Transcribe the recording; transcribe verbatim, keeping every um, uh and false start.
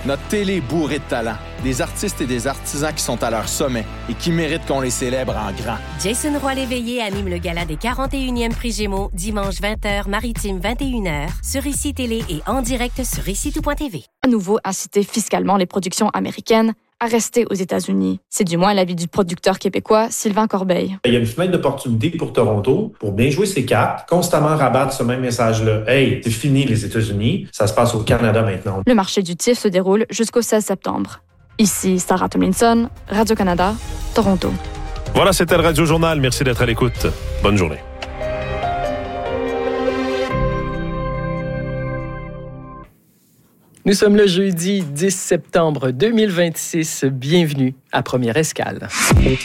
Notre télé est bourrée de talent. Des artistes et des artisans qui sont à leur sommet et qui méritent qu'on les célèbre en grand. Jason Roy-Léveillé anime le gala des quarante et unième Prix Gémeaux, dimanche vingt heures, Maritime vingt et une heures, sur Ici Télé et en direct sur ici tout point t v. À nouveau, inciter fiscalement les productions américaines à rester aux États-Unis. C'est du moins l'avis du producteur québécois Sylvain Corbeil. Il y a une fenêtre d'opportunité pour Toronto pour bien jouer ses cartes, constamment rabattre ce même message-là. Hey, c'est fini les États-Unis, ça se passe au Canada maintenant. Le marché du T I F se déroule jusqu'au seize septembre. Ici Sarah Tomlinson, Radio-Canada, Toronto. Voilà, c'était le Radio Journal. Merci d'être à l'écoute. Bonne journée. Nous sommes le jeudi dix septembre deux mille vingt-six. Bienvenue à Première Escale.